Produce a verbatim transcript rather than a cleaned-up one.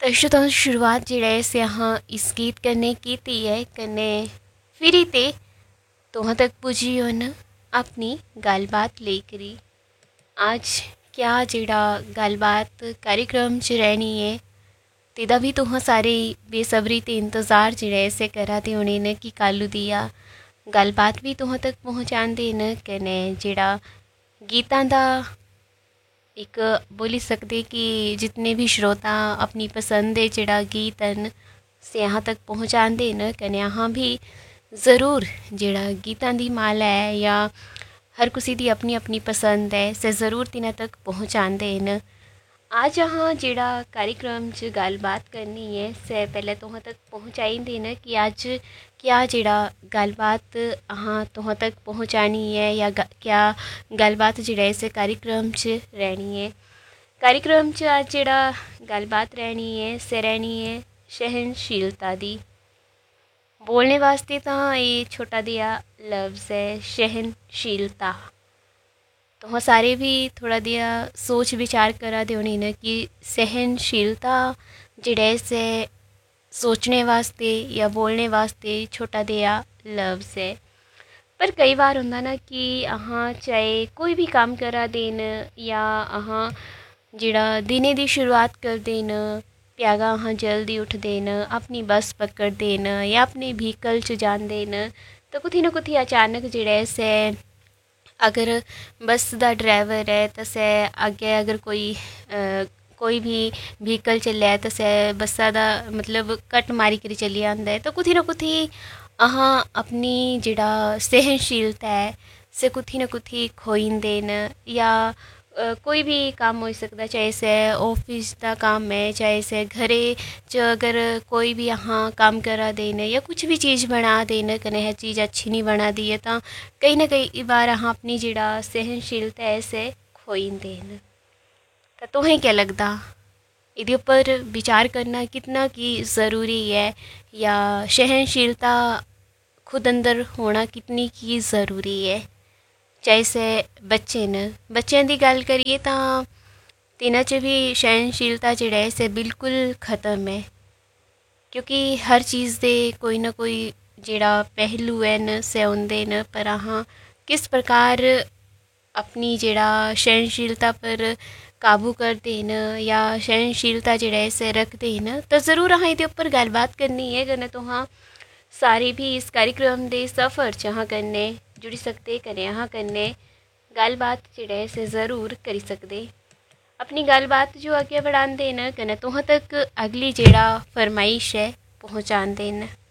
तो शुरुआत जेह्ड़ा से अहाँ इस गीत कन्नै कीती है कन्नै फिरी ते तुहां तक पुज्जी होन अपनी गल्लबात लेकरी। आज क्या जेह्ड़ा गल्लबात कार्यक्रम च रहनी है तेदा भी तुहां सारे बेसब्री ते इंतज़ार जेह्ड़ा ऐसे करा दे होने न कि कल्लू दिया गल्लबात भी तुहां तक पहुँचांदे न कन्नै जेह्ड़ा गीतां दा एक बोली सकते कि जितने भी श्रोता अपनी पसंद दे जेह्ड़ा गीत न से यहाँ तक पहुँचांदे न कन्नै अहाँ भी ज़रूर जेह्ड़ा गीतां दी माला है या हर कुसी दी अपनी अपनी पसंद है से ज़रूर तिन्हां तक पहुँचांदे न। आज अहाँ जेह्ड़ा कार्यक्रम च गल्लबात करनी है से पहले तुहां तक पहुँचाई देना कि अज क्या जेह्ड़ा गल्लबात अहाँ तुहां तक पहुँचानी है या ग, क्या गल्लबात जेह्ड़ा इस कार्यक्रम च रहनी है। कार्यक्रम च अज जेह्ड़ा गल्लबात रहनी है से रहनी है सहनशीलता दी। बोलने वास्ते तो ये छोटा दिया लफ्ज़ है सहनशीलता। तो सारे भी थोड़ा दिया सोच विचार करा दे होनी न कि सहनशीलता जेह्ड़ा से सोचने वास्ते या बोलने वास्ते छोटा दिया लफ्ज़ है। पर कई बार होंदा ना कि अहाँ चाहे कोई भी काम करा देन या अहाँ जेह्ड़ा दिने दी शुरुआत कर देन प्यागा अहाँ जल्दी उठ देन अपनी बस पकड़ देन या अपने व्हीकल च जांदे न तो कुथी ना कुथी अचानक जेह्ड़ा से अगर बस दा ड्राइवर है तो से अग्गे अगर कोई आ, कोई भी व्हीकल चलिया तो से बस्सा दा मतलब कट मारी करी चली आंदा है तो कुथी ना कुथी अहाँ अपनी जेह्ड़ा सहनशीलता है से कुथी ना कुथी खोईंदे न या आ, कोई भी काम हो सकता चाहे से ऑफिस का काम है चाहे से घरे च अगर कोई भी अहाँ काम करा देन या कुछ भी चीज़ बना देन कन्नै यह चीज़ अच्छी नहीं बना दी है तो कई ना कई बार अहाँ अपनी जेह्ड़ा सहनशीलता है से खोईंदे न। तो तुहें क्या लगदा इहदे उप्पर विचार करना कितना की ज़रूरी है या सहनशीलता खुद अंदर होना कितनी की ज़रूरी है। चाहे से बच्चे न बच्चों की गल करिए तो तिन्हां च भी सहनशीलता जेह्ड़ा है से बिल्कुल ख़त्म है क्योंकि हर चीज़ दे कोई ना कोई जेह्ड़ा पहलू है न से होंदे न पर अहाँ किस प्रकार अपनी जेह्ड़ा सहनशीलता पर काबू करदे न या सहनशीलता जेह्ड़ा है से रखदे न तो ज़रूर अहाँ एह्दे उप्पर गल्लबात करनी है कन्नै तुहां सारे भी इस कार्यक्रम दे सफ़र च अहाँ कन्नै जुड़ी सकते कन्नै अहाँ कन्नै गल्लबात जेह्ड़ा है से ज़रूर करी सकदे अपनी गल्लबात जो अग्गे बढ़ांदे न कन्नै तुहां तक अगली जेह्ड़ा फरमाइश है पहुँचांदे न।